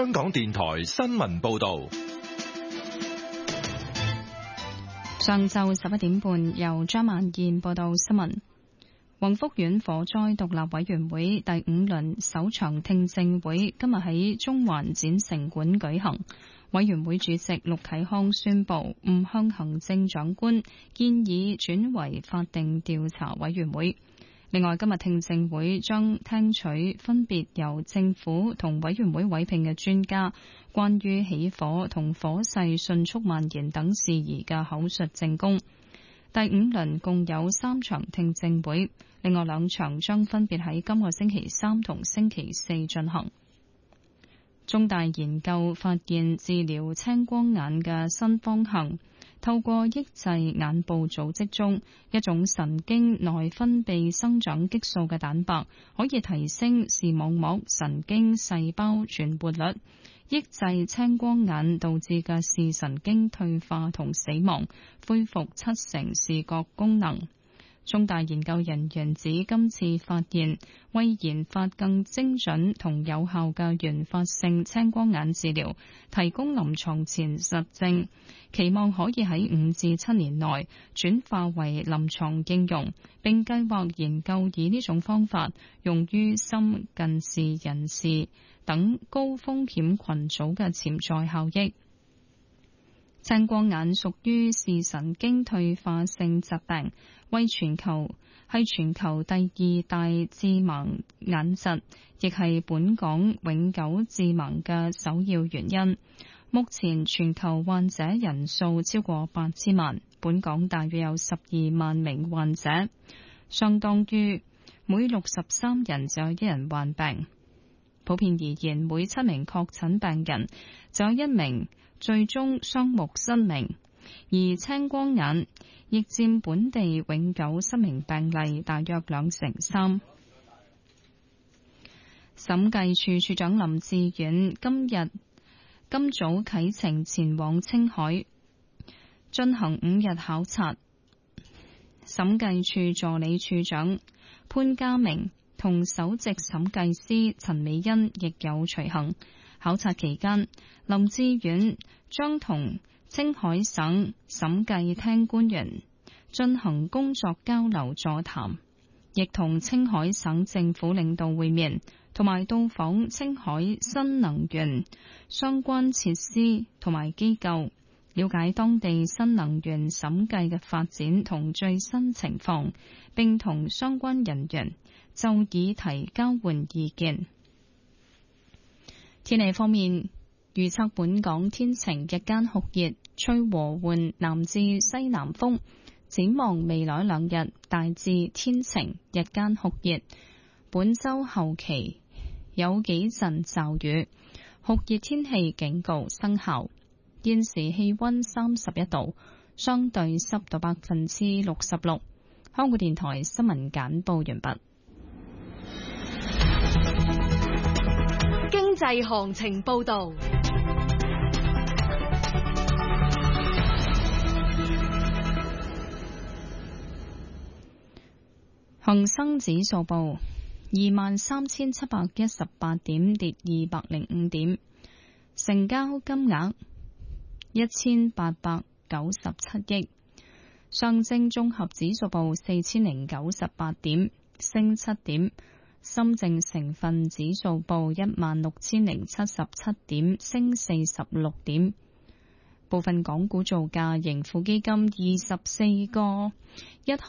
香港電台新聞報道。 上晝11點半，由張曼燕報道新聞。宏福苑火災獨立委員會第5輪首場聽證會今日喺中環展城館舉行。委員會主席陸啟康宣布，唔向行政長官建議轉為法定調查委員會。另外，今日聽證會將聽取分別由政府同委員會委聘嘅專家關於起火同火勢迅速蔓延等事宜嘅口述證供。第5輪共有3場聽證會，另外2場將分別喺今個星期3同星期4進行。中大研究發現治療青光眼嘅新方向，透過抑制眼部組織中一種神經內分泌生長激素嘅蛋白，可以提升視網膜神經細胞存活率，抑制青光眼導致嘅視神經退化同死亡，恢復70%視覺功能。中大研究人員指，今次發現為研發更精準同有效嘅原發性青光眼治療提供臨床前實證，期望可以喺5至7年內轉化為臨床應用，並計劃研究以呢種方法用於深近視人士等高風險群組嘅潛在效益。青光眼屬於視神經退化性疾病，係全球第2大致盲眼疾，亦係本港永久致盲嘅首要原因。目前全球患者人數超過8000萬，本港大約有12萬名患者，相當於每63人就有1人患病。普遍而言，每7名確診病人就有1名最終雙目失明，而青光眼亦佔本地永久失明病例大約3%。審計署署長林志遠今早啟程前往青海進行5日考察。審計署助理署長潘家明同首席審計師陳美欣亦有隨行。考察期間，林志遠將同青海省審計廳官員進行工作交流座談，亦同青海省政府領導會面，同埋到訪青海新能源相關設施同埋機構，了解當地新能源審計嘅發展同最新情況，並同相關人員就議題交換意見。天氣方面，預測本港天晴，日間酷熱，吹和緩南至西南風。展望未來2日，大致天晴，日間酷熱。本週後期有幾陣驟雨，酷熱天氣警告生效。現時氣溫31度，相對濕度66%。香港電台新聞簡報完畢。 經濟行情報道。 恒生指數報23,718點，跌205點，成交金額1897億。上證綜合指數報4098點，升7點。深證成分指數報16,077點，升46點。部分港股造價，盈富基金24個1